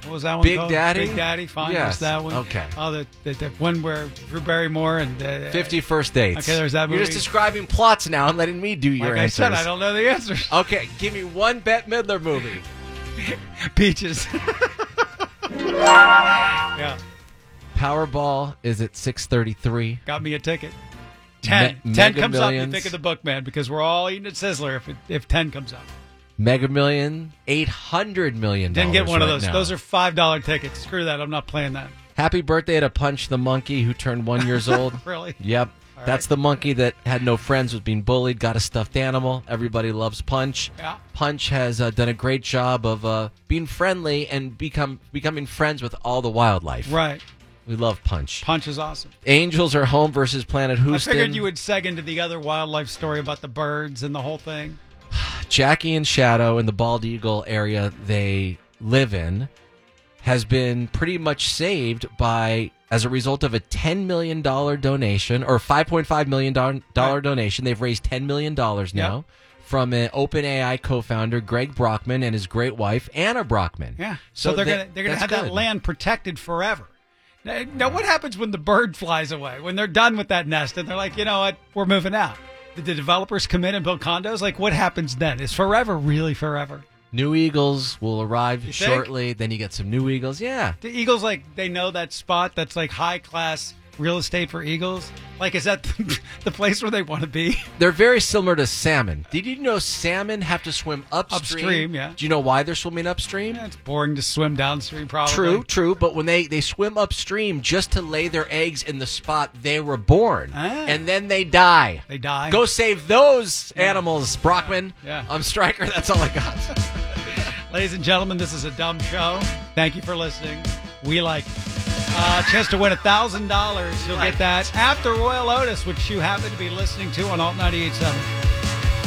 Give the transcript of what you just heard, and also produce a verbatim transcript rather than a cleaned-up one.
What was that one Big called? Daddy? Big Daddy, fine. Yes. Yes. That one. Okay. Oh, the, the, the one where Drew Barrymore and... Uh, Fifty First Dates. Okay, there's that movie. You're just describing plots now and letting me do your like answers. I said, I don't know the answers. Okay, give me one Bette Midler movie. Peaches. Yeah. Powerball is at six thirty-three. Got me a ticket. Ten. Me- ten Mega comes up, you Millions. think of the book, man, because we're all eating at Sizzler if, it, if ten comes up. Mega Million, eight hundred million dollars. Didn't get one of right those. now. Those are five dollar tickets. Screw that. I'm not playing that. Happy birthday to Punch the monkey who turned one years old. Really? Yep. All That's right. the monkey that had no friends, was being bullied, got a stuffed animal. Everybody loves Punch. Yeah. Punch has uh, done a great job of uh, being friendly and become becoming friends with all the wildlife. Right. We love Punch. Punch is awesome. Angels are home versus Planet Houston. I figured you would seg into the other wildlife story about the birds and the whole thing. Jackie and Shadow in the Bald Eagle area they live in has been pretty much saved by, as a result of a ten million dollars donation, or five point five million dollars Right. donation. They've raised ten million dollars now Yep. from an OpenAI co-founder, Greg Brockman, and his great wife, Anna Brockman. Yeah. So, So they're that- gonna they're gonna that's have that good. land protected forever. Now, now, what happens when the bird flies away? When they're done with that nest and they're like, you know what, we're moving out. Did the developers come in and build condos? Like, what happens then? Is forever really forever? New Eagles will arrive You think? shortly. Then you get some new Eagles. Yeah. The Eagles, like, they know that spot that's like high class real estate for Eagles. Like, is that the, the place where they want to be? They're very similar to salmon. Did you know salmon have to swim upstream? Upstream, yeah. Do you know why they're swimming upstream? Yeah, it's boring to swim downstream, probably. True, true. But when they, they swim upstream just to lay their eggs in the spot they were born, Ah. and then they die. They die. Go save those animals, Brockman. Yeah. I'm Stryker. That's all I got. Ladies and gentlemen, this is a dumb show. Thank you for listening. We like it. Uh, chance to win one thousand dollars. You'll Like get that after Royal Otis, which you happen to be listening to on Alt ninety-eight point seven.